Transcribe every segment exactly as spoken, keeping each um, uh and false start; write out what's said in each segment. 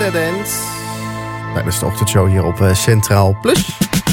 Dead End. Nou, dat is de ochtendshow hier op uh, Centraal Plus.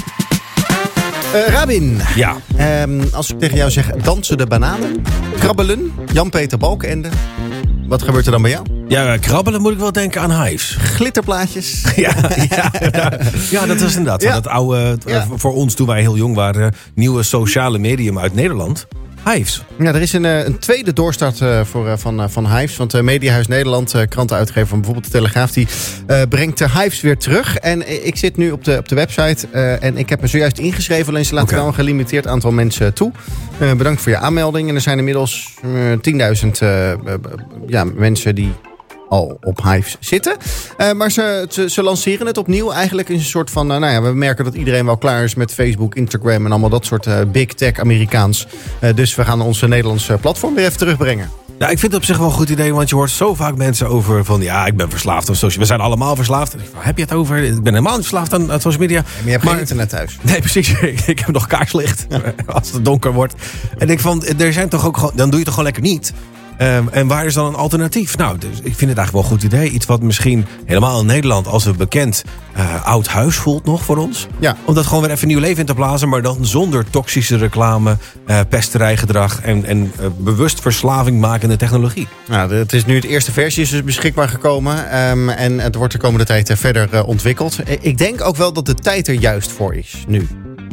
Uh, Rabin. Ja. Um, als ik tegen jou zeg dansen de bananen, krabbelen, Jan-Peter Balkenende. Wat gebeurt er dan bij jou? Ja, krabbelen moet ik wel denken aan Hives. Glitterplaatjes. Ja, ja, ja, ja, dat is inderdaad ja. dat oude, ja. voor ons toen wij heel jong waren, nieuwe sociale medium uit Nederland. Hives. Ja, er is een, een tweede doorstart uh, voor, uh, van, uh, van Hives. Want uh, Mediahuis Nederland, uh, krantenuitgever van bijvoorbeeld de Telegraaf, die uh, brengt de Hives weer terug. En uh, ik zit nu op de, op de website uh, en ik heb me zojuist ingeschreven. Alleen ze laten okay. wel een gelimiteerd aantal mensen toe. Uh, bedankt voor je aanmelding. En er zijn inmiddels uh, tienduizend uh, uh, ja, mensen die al op Hives zitten. Uh, maar ze, ze, ze lanceren het opnieuw eigenlijk in een soort van... Uh, nou ja, we merken dat iedereen wel klaar is met Facebook, Instagram en allemaal dat soort uh, big tech Amerikaans. Uh, dus we gaan onze Nederlandse platform weer even terugbrengen. Ja, ik vind het op zich wel een goed idee, want je hoort zo vaak mensen over van... ja, ik ben verslaafd aan social. We zijn allemaal verslaafd. Heb je het over? Ik ben helemaal niet verslaafd aan, aan social media. Ja, maar je hebt maar, geen internet thuis. Nee, precies. Ik heb nog kaarslicht ja. als het donker wordt. En ik van, er zijn toch ook gewoon... dan doe je het toch gewoon lekker niet... Um, en waar is dan een alternatief? Nou, dus ik vind het eigenlijk wel een goed idee. Iets wat misschien helemaal in Nederland als een bekend uh, oud huis voelt nog voor ons. Ja. Om dat gewoon weer even nieuw leven in te blazen. Maar dan zonder toxische reclame, uh, pesterijgedrag en, en uh, bewust verslaving makende technologie. Nou, het is nu het eerste versie is dus beschikbaar gekomen. Um, en het wordt de komende tijd uh, verder uh, ontwikkeld. Ik denk ook wel dat de tijd er juist voor is, nu.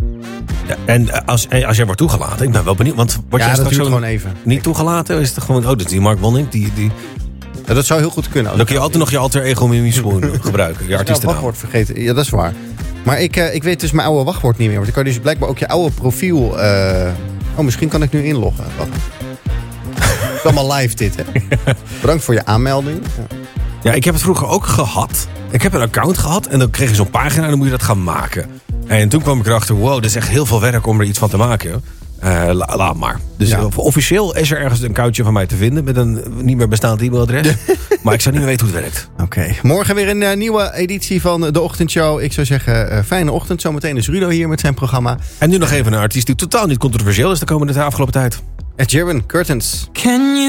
Ja, en als, als jij wordt toegelaten, ik ben wel benieuwd. Want word ja, jij dat straks duurt gewoon even. Niet toegelaten? Is het gewoon, oh, dat is die Mark Wonning, die... die... Ja, dat zou heel goed kunnen. Dan kun je altijd nog je alter ego Mimi Spoon gebruiken. Je artiestennaam. wachtwoord vergeten. Ja, dat is waar. Maar ik, uh, ik weet dus mijn oude wachtwoord niet meer. Want ik kan dus blijkbaar ook je oude profiel... Uh... Oh, misschien kan ik nu inloggen. Wacht. Het is allemaal live dit, hè? Bedankt voor je aanmelding. Ja. Ja, ik heb het vroeger ook gehad. Ik heb een account gehad en dan kreeg je zo'n pagina en dan moet je dat gaan maken. En toen kwam ik erachter, wow, dat is echt heel veel werk om er iets van te maken. Uh, la, laat maar. Dus ja. officieel is er ergens een accountje van mij te vinden met een niet meer bestaand e-mailadres. Maar ik zou niet meer weten hoe het werkt. Oké. Okay. Morgen weer een uh, nieuwe editie van de Ochtendshow. Ik zou zeggen, uh, fijne ochtend. Zometeen is Rudo hier met zijn programma. En nu nog even een artiest die totaal niet controversieel is de komende de afgelopen tijd. Ed Sheeran, Curtains. Can you